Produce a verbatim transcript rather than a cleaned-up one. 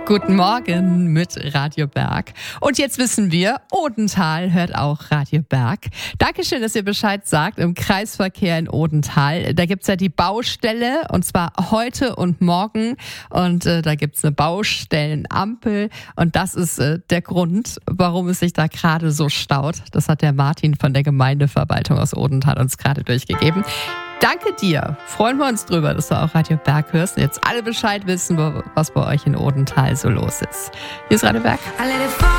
Guten Morgen mit Radio Berg. Und jetzt wissen wir, Odenthal hört auch Radio Berg. Dankeschön, dass ihr Bescheid sagt im Kreisverkehr in Odenthal. Da gibt's ja die Baustelle und zwar heute und morgen. Und äh, da gibt's eine Baustellenampel. Und das ist äh, der Grund, warum es sich da gerade so staut. Das hat der Martin von der Gemeindeverwaltung aus Odenthal uns gerade durchgegeben. Danke dir. Freuen wir uns drüber, dass du auch Radio Berg hörst und jetzt alle Bescheid wissen, was bei euch in Odenthal so los ist. Hier ist Radio Berg.